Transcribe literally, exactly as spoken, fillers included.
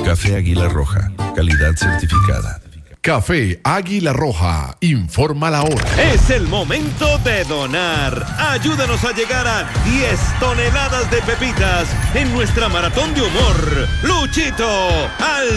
Café Águila Roja, calidad certificada. Café Águila Roja, informa la hora. Es el momento de donar. Ayúdanos a llegar a diez toneladas de pepitas en nuestra maratón de humor. Luchito, al